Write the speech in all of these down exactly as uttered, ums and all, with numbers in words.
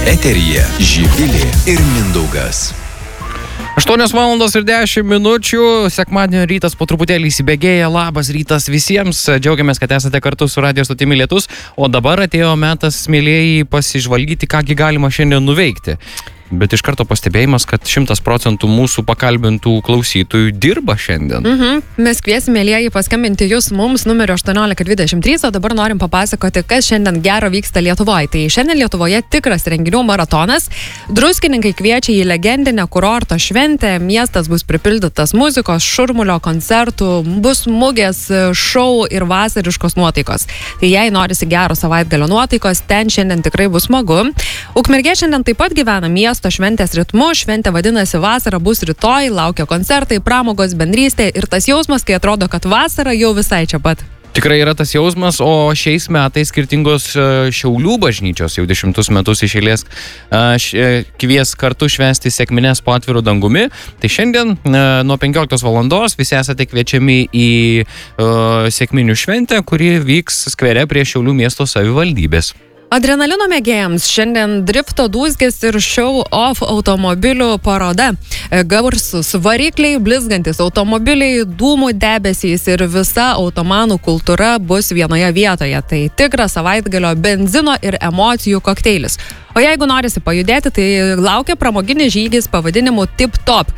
Eteryje Živilė ir Mindaugas. aštuonios valandos ir dešimt minučių, sekmadienio rytas po truputėlį įsibėgėja, labas rytas visiems, džiaugiamės, kad esate kartu su Radio stotimi Lietus, o dabar atėjo metas, mielieji, pasižvalgyti, kągi galima šiandien nuveikti. Bet iš karto pastebėjimas, kad šimtas procentų mūsų pakalbintų klausytojų dirba šiandien. Mhm. Mes kviesim, mielieji, paskambinti jūs mums numeriu aštuoniolika dvidešimt trys, o dabar norim papasakoti, kas šiandien gero vyksta Lietuvoje. Tai šiandien Lietuvoje tikras renginių maratonas. Druskininkai kviečia į legendinę kurorto šventę. Miestas bus pripildytas muzikos, šurmulio, koncertų, bus mugės, šou ir vasariškos nuotaikos. Tai jei norisi gero savaitgalio nuotaikos, ten šiandien tikrai bus smagu. Ukmergė šiandien taip pat gyvena miesto šventės ritmu, šventė vadinasi Vasara bus rytoj, laukia koncertai, pramogos, bendrystė ir tas jausmas, kai atrodo, kad vasara jau visai čia pat. Tikrai yra tas jausmas, o šiais metais skirtingos Šiaulių bažnyčios jau dešimtus metus iš eilės kvies kartu švęsti sekmines po atviru dangumi. Tai šiandien nuo penkioliktos valandos visi esate kviečiami į sekminių šventę, kuri vyks skvere prie Šiaulių miesto savivaldybės. Adrenalino mėgėjams šiandien drifto dūzgės ir show-off automobilių paroda. Garsūs varikliai, blizgantis automobiliai, dūmų debesys ir visa automanų kultūra bus vienoje vietoje. Tai tikras savaitgalio benzino ir emocijų kokteilis. O jeigu norisi pajudėti, tai laukia pramoginis žygis pavadinimu Tip Top.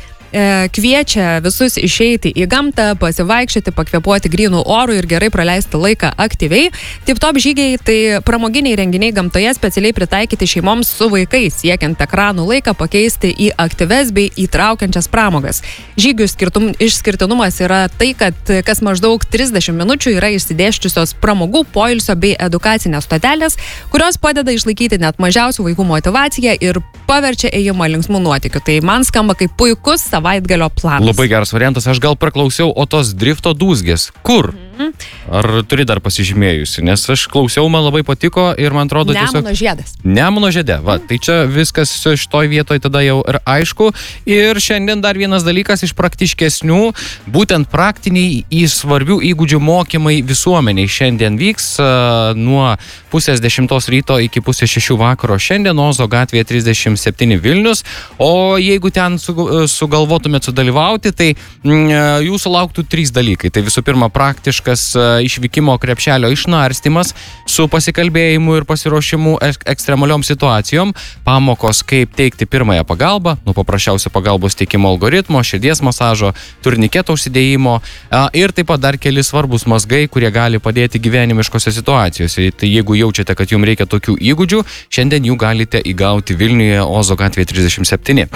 Kviečia visus išeiti į gamtą, pasivaikščioti, pakvėpuoti grynų orų ir gerai praleisti laiką aktyviai. Tip-top žygiai tai pramoginiai renginiai gamtoje specialiai pritaikyti šeimoms su vaikais, siekiant ekranų laiką pakeisti į aktyves bei įtraukiančias pramogas. Žygių skirtum, išskirtinumas yra tai, kad kas maždaug trisdešimt minučių yra išsidėščiusios pramogų, poilsio bei edukacinės stotelės, kurios padeda išlaikyti net mažiausių vaikų motivaciją ir paverčia ėjimą linksmų nuotykių. Tai man skamba kaip puikus savaitgalio planas. Labai geras variantas, aš gal praklausiau, o tos drifto dūzgės, kur? Mhm. Ar turi dar pasižymėjusi? Nes aš klausiau, man labai patiko ir man atrodo tiesiog... Nemuno žiedas. Nemuno žiede, va, tai čia viskas šitoj vietoj tada jau ir aišku. Ir šiandien dar vienas dalykas iš praktiškesnių, būtent praktiniai į svarbių įgūdžių mokymai visuomeniai šiandien vyks uh, nuo pusės dešimtos ryto iki pusės šešių vakaro šiandien, Ozo gatvėje trisdešimt septyni Vilnius. O jeigu ten sugalvotumėt sudalyvauti, tai mm, jūsų lauktų trys dalykai. Tai visų pirma, praktiškas išvykimo krepšelio išnarstymas su pasikalbėjimu ir pasiruošimu ekstremaliom situacijom, pamokos kaip teikti pirmąją pagalbą, nuo paprasčiausio pagalbos teikimo algoritmo, širdies masažo, turniketo užsidėjimo ir taip pat dar keli svarbus mazgai, kurie gali padėti gyvenimiškose situacijose. Tai jeigu jaučiate, kad jums reikia tokių įgūdžių, šiandien jų galite įgauti Vilniuje, Ozo gatvėje trisdešimt septyni.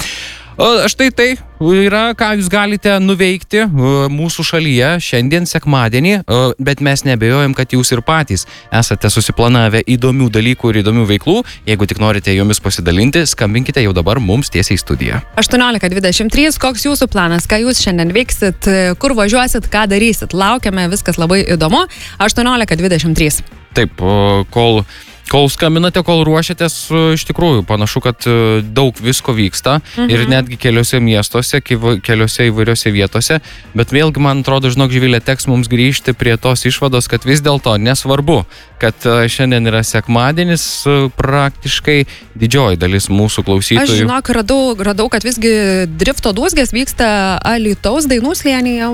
Štai tai yra, ką jūs galite nuveikti mūsų šalyje šiandien sekmadienį, bet mes nebejojam, kad jūs ir patys esate susiplanavę įdomių dalykų ir įdomių veiklų. Jeigu tik norite jomis pasidalinti, skambinkite jau dabar mums tiesiai į studiją. aštuoniolika dvidešimt trys, koks jūsų planas, ką jūs šiandien veiksit, kur važiuosit, ką darysit, laukiame, viskas labai įdomu. aštuoniolika dvidešimt trys. Taip, kol... Kol skambinate, kol ruošiatės, iš tikrųjų, panašu, kad daug visko vyksta mhm. ir netgi keliose miestuose, keliose įvairiose vietose, bet vėlgi, man atrodo, žinok, Živilė, teks mums grįžti prie tos išvados, kad vis dėlto nesvarbu, kad šiandien yra sekmadienis, praktiškai didžioji dalis mūsų klausytojų. Aš žinok, radau, radau kad visgi drifto dūzgės vyksta Alytaus Dainų slėnyje.